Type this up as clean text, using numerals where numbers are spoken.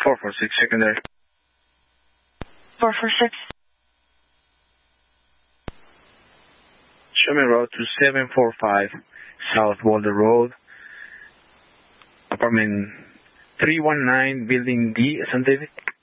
446 secondary. 446. Show me road to 745 South Boulder Road, apartment 319, building D, San David.